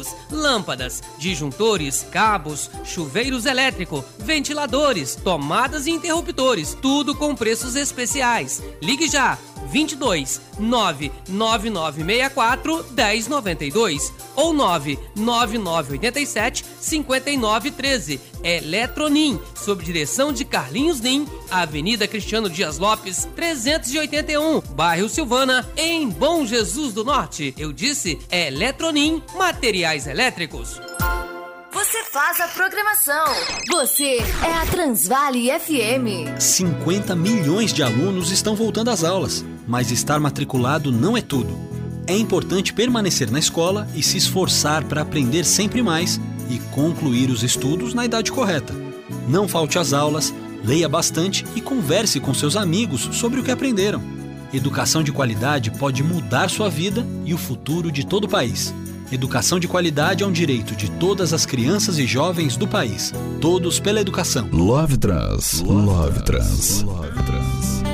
fios, lâmpadas, disjuntores, cabos, chuveiros elétricos, ventiladores, tomadas e interruptores, tudo com preços especiais. Ligue já, 22 99964 1092 ou 99987 5913. Eletronim, sob direção de Carlinhos Nin, Avenida Cristiano Dias Lopes, 381, bairro Silvana, em Bom Jesus do Norte. Eu disse Eletronim, materiais elétricos. Você faz a programação. Você é a Transvale FM. 50 milhões de alunos estão voltando às aulas, mas estar matriculado não é tudo. É importante permanecer na escola e se esforçar para aprender sempre mais e concluir os estudos na idade correta. Não falte às aulas, leia bastante e converse com seus amigos sobre o que aprenderam. Educação de qualidade pode mudar sua vida e o futuro de todo o país. Educação de qualidade é um direito de todas as crianças e jovens do país. Todos pela educação. Love Trans. Love Trans. Love Trans.